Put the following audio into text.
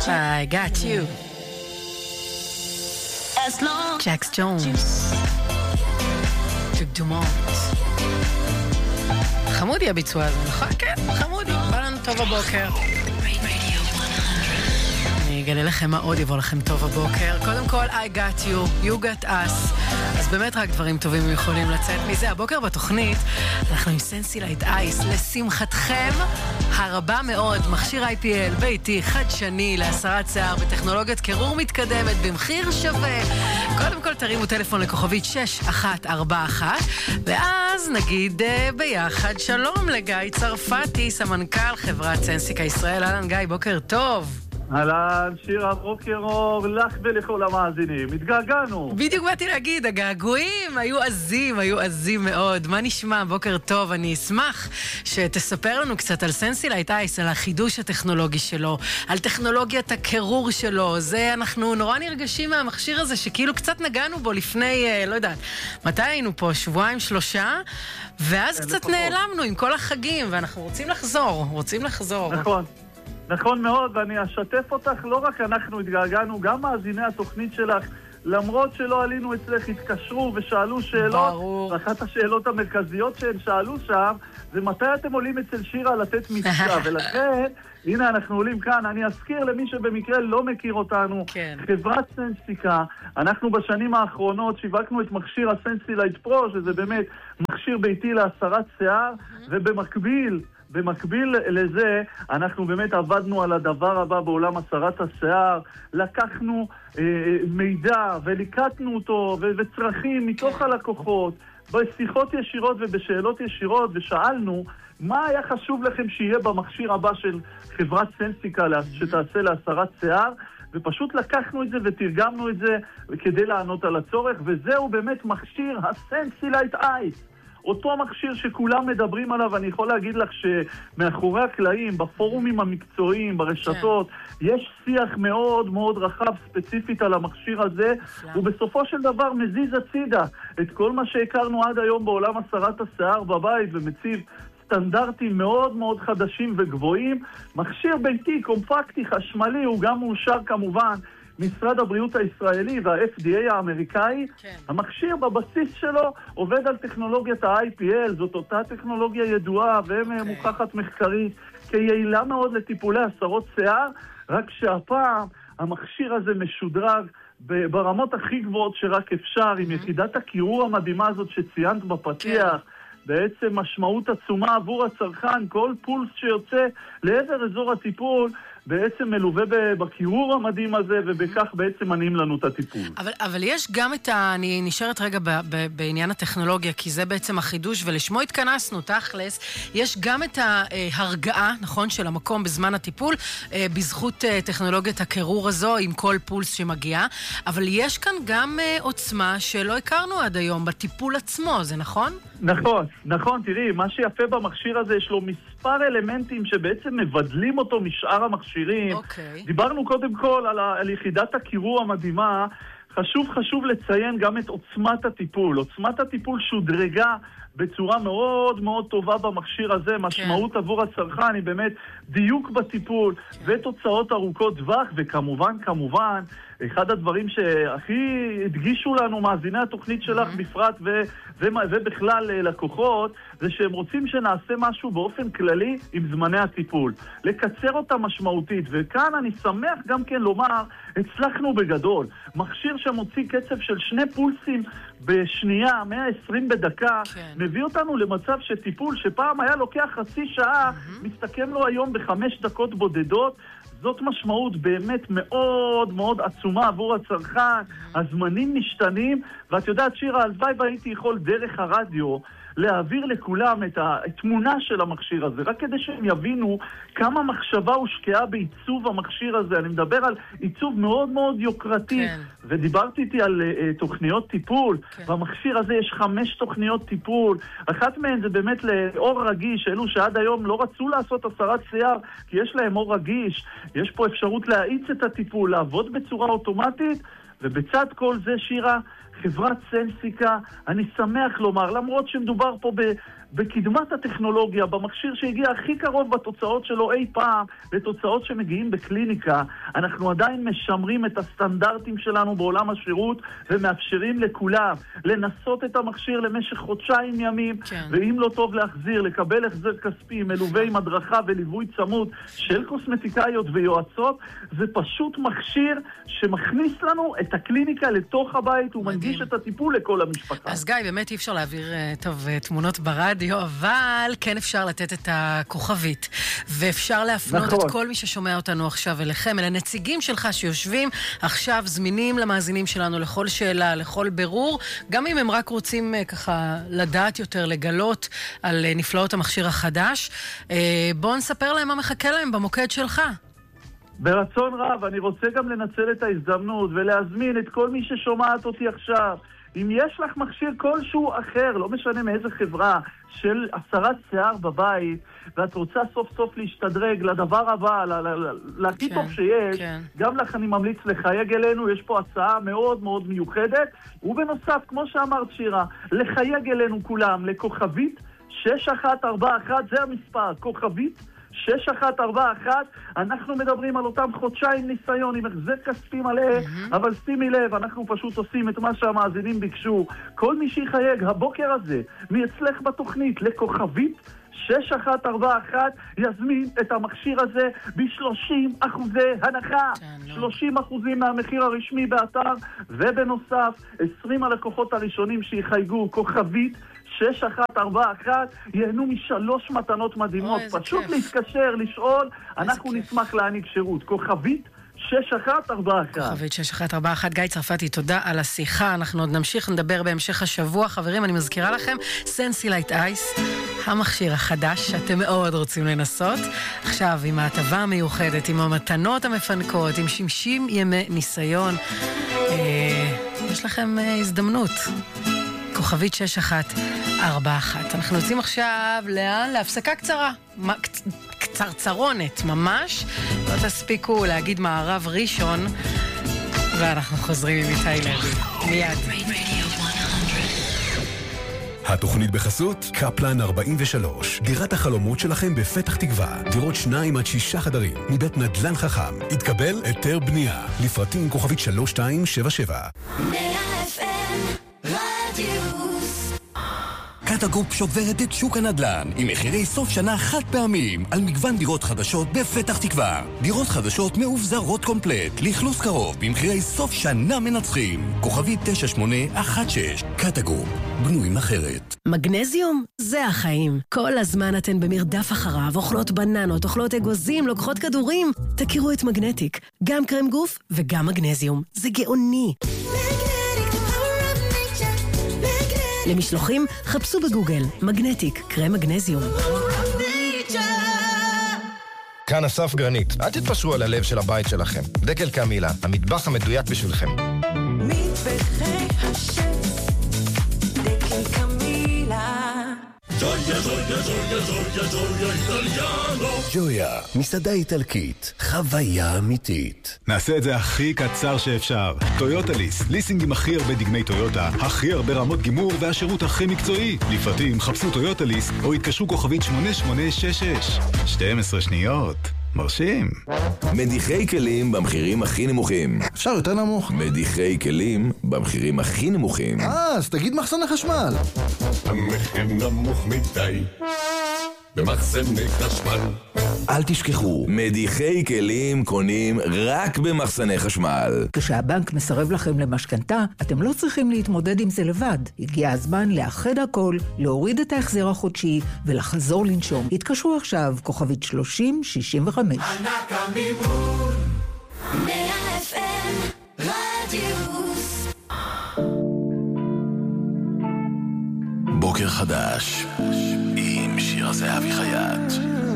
I got you. Jax Jones. ג'ק דומונט. חמודי הביצוע הזה, נכון? כן, חמודי. בא לנו טוב הבוקר. אני אגלה לכם מה עוד יבוא לכם טוב הבוקר. קודם כל, I got you, you got us. אז באמת רק דברים טובים יכולים לצאת מזה. הבוקר בתוכנית, אנחנו עם סנסילייט אייס. לשמחתכם הרבה מאוד, מכשיר IPL ביתי, חדשני, להסרת שיער בטכנולוגיית קירור מתקדמת, במחיר שווה. קודם כל תרימו טלפון לכוכבית 6141, ואז נגיד ביחד שלום לגיא צרפתי, סמנכ"ל חברת סנסיקה ישראל. אהלן גיא, בוקר טוב. אהלן, שירה, בוקר אור, לך ולכל המאזינים. התגעגענו. בדיוק באתי להגיד, הגעגועים היו עזים מאוד. מה נשמע? בוקר טוב. אני אשמח שתספר לנו קצת על סנסילייט אייס, על החידוש הטכנולוגי שלו, על טכנולוגיית הקירור שלו. זה אנחנו נורא נרגשים מהמכשיר הזה, שכאילו קצת נגענו בו לפני, לא יודעת, מתי היינו פה? שבועיים, 3, ואז קצת נעלמנו עם כל החגים, ואנחנו רוצים לחזור. נכון. נכון מאוד, ואני אשתף אותך, לא רק אנחנו התגעגענו, גם מאזיני התוכנית שלך, למרות שלא עלינו אצלך, התקשרו ושאלו שאלות. ברור. ואחת השאלות המרכזיות שהם שאלו שם, זה מתי אתם עולים אצל שירה לתת מבצע, ולכן, הנה אנחנו עולים כאן, אני אזכיר למי שבמקרה לא מכיר אותנו, כן. חברת סנסיקה, אנחנו בשנים האחרונות שיווקנו את מכשיר הסנסילייט פרו, שזה באמת מכשיר ביתי להסרת שיער, במקביל לזה, אנחנו באמת עבדנו על הדבר הבא בעולם הסרת השיער, לקחנו מידע וליקטנו אותו וצרכים מתוך הלקוחות, בשיחות ישירות ובשאלות ישירות, ושאלנו מה היה חשוב לכם שיהיה במכשיר הבא של חברת סנסיקה שתעשה להסרת שיער, ופשוט לקחנו את זה ותרגמנו את זה כדי לענות על הצורך, וזהו באמת מכשיר הסנסילייט אייס. אותו מכשיר שכולם מדברים עליו, אני יכול להגיד לך שמאחורי הקלעים, בפורומים המקצועיים, ברשתות, יש שיח מאוד מאוד רחב ספציפית על המכשיר הזה, ובסופו של דבר מזיז הצידה את כל מה שהכרנו עד היום בעולם הסרת השיער בבית, ומציב סטנדרטים מאוד מאוד חדשים וגבוהים. מכשיר ביתי, קומפקטי, חשמלי, הוא גם מאושר כמובן משרד הבריאות הישראלי וה-FDA האמריקאי. כן. המכשיר בבסיס שלו עובד על טכנולוגיית ה-IPL, זאת אותה טכנולוגיה ידועה ומוכחת מחקרית כיעילה מאוד לטיפולי הסרות שיער, רק שהפעם המכשיר הזה משודרג ברמות הכי גבוהות שרק אפשר, עם יחידת הקירור המדהימה הזאת שציינת בפתיח, בעצם משמעות עצומה עבור הצרכן, כל פולס שיוצא לעבר אזור הטיפול בעצם מלווה בקירור המדהים הזה, ובכך בעצם מנעים לנו את הטיפול. אבל יש גם אני נשארת רגע בעניין הטכנולוגיה, כי זה בעצם החידוש, ולשמו התכנסנו, תכלס, יש גם את ההרגעה, נכון, של המקום בזמן הטיפול, בזכות טכנולוגיית הקירור הזו, עם כל פולס שמגיע, אבל יש כאן גם עוצמה שלא הכרנו עד היום, בטיפול עצמו, זה נכון? נכון, תראי, מה שיפה במכשיר הזה, יש לו מספר אלמנטים שבעצם מבדלים אותו משאר המכשירים. דיברנו קודם כל על יחידת הקירור המדהימה, חשוב לציין גם את עוצמת הטיפול. עוצמת הטיפול שודרגה בצורה מאוד מאוד טובה במכשיר הזה, משמעות עבור הצרכן היא באמת דיוק בטיפול ותוצאות ארוכות טווח, וכמובן, אחד הדברים שהכי הדגישו לנו מאזיני התוכנית שלך בפרט ובכלל לקוחות, זה שהם רוצים שנעשה משהו באופן כללי עם זמני הטיפול. לקצר אותה משמעותית, וכאן אני שמח גם כן לומר, הצלחנו בגדול. מכשיר שמוציא קצב של 2 פולסים בשנייה, 120 בדקה, מביא אותנו למצב שטיפול שפעם היה לוקח חצי שעה, מסתכם לו היום ב5 דקות בודדות. זאת משמעות באמת מאוד מאוד עצומה עבור הצרכן, הזמנים משתנים, ואת יודעת שירה, הלוואי והייתי יכול דרך הרדיו להעביר לכולם את התמונה של המכשיר הזה, רק כדי שהם יבינו כמה מחשבה הושקעה בעיצוב המכשיר הזה. אני מדבר על עיצוב מאוד מאוד יוקרתי, ודיברתי איתי על תוכניות טיפול, במכשיר הזה יש 5 תוכניות טיפול, אחת מהן זה באמת לאור רגיש, אלו שעד היום לא רצו לעשות הסרת שיער, כי יש להם אור רגיש, יש פה אפשרות להאיץ את הטיפול, לעבוד בצורה אוטומטית, ובצד כל זה שירה, חברת סנסיקה, אני שמח לומר, למרות שמדובר פה בקדמת הטכנולוגיה, במכשיר שהגיע הכי קרוב בתוצאות שלו אי פעם, לתוצאות שמגיעים בקליניקה, אנחנו עדיין משמרים את הסטנדרטים שלנו בעולם השירות, ומאפשרים לכולם לנסות את המכשיר למשך חודשיים ימים, ואם לא טוב להחזיר, לקבל החזר כספי, מלווה עם הדרכה וליווי צמוד של קוסמטיקאיות ויועצות. זה פשוט מכשיר שמכניס לנו את הקליניקה לתוך הבית, ומנגיש את הטיפול לכל המשפחה. אז גיא, באמת אי אפשר להעביר תמונות ברדיו, אבל כן אפשר לתת את הכוכבית, ואפשר להפנות את כל מי ששומע אותנו עכשיו אליכם, אל הנציגים שלך שיושבים עכשיו זמינים למאזינים שלנו לכל שאלה, לכל ברור, גם אם הם רק רוצים ככה לדעת יותר, לגלות על נפלאות המכשיר החדש. בואו נספר להם מה מחכה להם במוקד שלך. ברצון רב, אני רוצה גם לנצל את ההזדמנות ולהזמין את כל מי ששומעת אותי עכשיו. אם יש לך מכשיר כלשהו אחר, לא משנה מאיזה חברה, של הסרת שיער בבית, ואת רוצה סוף סוף להשתדרג לדבר הבא, להכי טוב שיש, גם לך אני ממליץ לחייג אלינו, יש פה הצעה מאוד מאוד מיוחדת, ובנוסף, כמו שאמרת שירה, לחייג אלינו כולם, לכוכבית 6141, זה המספר, כוכבית 6141, אנחנו מדברים על אותם חודשיים ניסיון עם החזר כספי מלא, אבל שימי לב, אנחנו פשוט עושים את מה שהמאזינים ביקשו. כל מי שיחייג הבוקר הזה מאצלך בתוכנית לכוכבית 6141 יזמין את המכשיר הזה ב30% הנחה, 30% מהמחיר הרשמי באתר, ובנוסף 20 הלקוחות הראשונים שיחייגו כוכבית 6141 ייהנו מ3 מתנות מדהימות. פשוט להתקשר, לשאול, אנחנו נשמח להעניק שירות. כוכבית 6141. כוכבית 6141. גיא צרפתי, תודה על השיחה. אנחנו עוד נמשיך לדבר בהמשך השבוע. חברים, אני מזכירה לכם, סנסילייט אייס, המכשיר החדש שאתם מאוד רוצים לנסות. עכשיו, עם ההטבה המיוחדת, עם המתנות המפנקות, עם 60 ימי ניסיון, יש לכם הזדמנות. כוכבית 6141. אנחנו יוצאים עכשיו לאן? להפסקה קצרה. קצרצרונת ממש. לא תספיקו להגיד מערב ראשון, ואנחנו חוזרים עם איתי לוי. מיד. התוכנית בחסות קפלן 43. דירת החלומות שלכם בפתח תקווה. דירות 2 עד 6 חדרים. מבית נדל"ן חכם. התקבל היתר בנייה. לפרטים כוכבית 3277. קטגופ שוברת את שוק הנדל"ן עם מחירי סוף שנה חד פעמים על מגוון דירות חדשות בפתח תקווה. דירות חדשות מאובזרות קומפלט, לכלוס קרוב במחירי סוף שנה מנצחים. כוכבית 9816. קטגופ, בנויים אחרת. מגנזיום זה החיים. כל הזמן אתן במרדף אחריו, אוכלות בננות, אוכלות אגוזים, לוקחות כדורים. תכירו את מגנטיק, גם קרם גוף וגם מגנזיום. זה גאוני. למשלוחים, חפשו בגוגל, מגנטיק, קרם מגנזיום. כאן אסף גרנית, אל תתפשרו על הלב של הבית שלכם. דקל קמילה, המטבח המדויק בשבילכם. מטבחי השף, דקל קמילה. ג'ויה, ג'ויה, ג'ויה, ג'ויה, ג'ויה, איטליאנו. ג'ויה, מסעדה איטלקית, חוויה אמיתית. נעשה את זה הכי קצר שאפשר. טויוטה ליס, ליסינג עם הכי הרבה דגמי טויוטה, הכי הרבה רמות גימור והשירות הכי מקצועי. לפרטים חפשו טויוטה ליס או התקשרו כוכבית 8866. 12 שניות. מרשים. מדיחי כלים במחירים הכי נמוכים. אפשר יותר נמוך. מדיחי כלים במחירים הכי נמוכים. אז תגיד מחסן החשמל. המחיר נמוך מדי במחסני חשמל. אל תשכחו, מדיחי כלים קונים רק במחסני חשמל. כשהבנק מסרב לכם למשכנתה, אתם לא צריכים להתמודד עם זה לבד. הגיע הזמן לאחד הכל, להוריד את ההחזר החודשי ולחזור לנשום. התקשרו עכשיו, כוכבית 3065. ענק המימון 100 FM רדיוס. בוקר חדש עם שיר זהבי חייט.